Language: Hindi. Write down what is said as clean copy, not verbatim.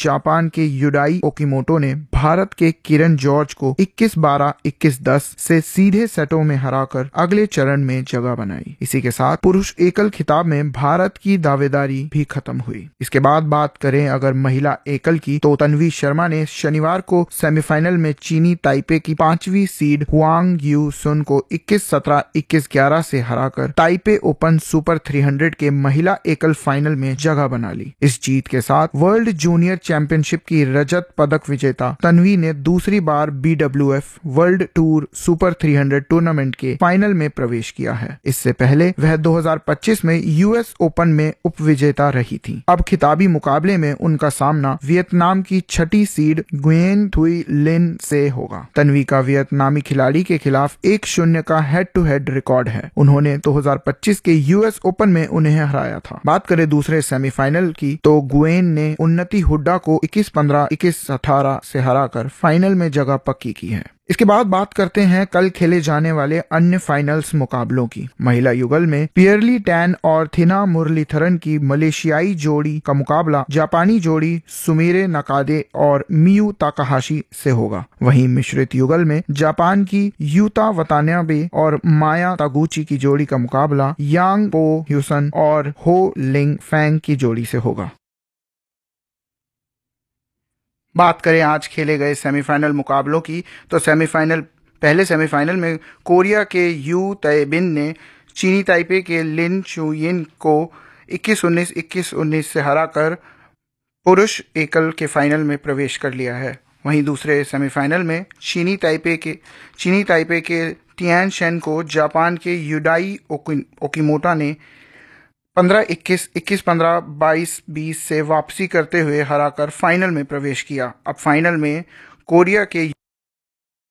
जापान के युडाई ओकीमोटो ने भारत के किरण जॉर्ज को 21-12, 21-10 से सीधे सेटों में हराकर अगले चरण में जगह बनाई। इसी के साथ पुरुष एकल खिताब में भारत की दावेदारी भी खत्म हुई। इसके बाद बात करें अगर महिला एकल की, तो तन्वी शर्मा ने शनिवार को सेमीफाइनल में चीनी ताइपे की 5वीं सीड हुआंग यू सुन को 21-17, 21-11 से हराकर ताइपे ओपन सुपर 300 के महिला एकल फाइनल में जगह बना ली। इस जीत के साथ वर्ल्ड जूनियर चैंपियनशिप की रजत पदक विजेता तन्वी ने दूसरी बार BWF world tour super 300 tournament के फाइनल में प्रवेश किया है। इससे पहले वह 2025 में US ओपन में उपविजेता रही थी। अब खिताबी मुकाबले में उनका सामना वियतनाम की 6ठी सीड गुयेन थुई लिन से होगा। तन्वी का वियतनामी खिलाड़ी के खिलाफ 1-0 का हेड टू हेड रिकॉर्ड है। उन्होंने 2025 के US ओपन में उन्हें हराया था। बात करें दूसरे सेमीफाइनल की, तो गुयेन ने उन्नति हुड्डा को 21-15, 21-18 से हराकर फाइनल में जगह पक्की की है। इसके बाद बात करते हैं कल खेले जाने वाले अन्य फाइनल्स मुकाबलों की। महिला युगल में पियरली टैन और थिना मुरलीधरन की मलेशियाई जोड़ी का मुकाबला जापानी जोड़ी सुमिरे नकादे और मियू ताकाहाशी से होगा। वहीं मिश्रित युगल में जापान की यूता वतानाबे और माया तागुची की जोड़ी का मुकाबला यांग पो ह्यूसन और हो लिंग फैंग की जोड़ी से होगा। बात करें आज खेले गए सेमीफाइनल मुकाबलों की, तो पहले सेमीफाइनल में कोरिया के यू तैबिन ने चीनी ताइपे के लिन चुयिन को 21-19, 21-19 से हराकर पुरुष एकल के फाइनल में प्रवेश कर लिया है। वहीं दूसरे सेमीफाइनल में चीनी ताइपे के टियान शेन को जापान के युडाई ओकीमोटो ने 15-21, 21-15, 22-20 से वापसी करते हुए हराकर फाइनल में प्रवेश किया। अब फाइनल में कोरिया के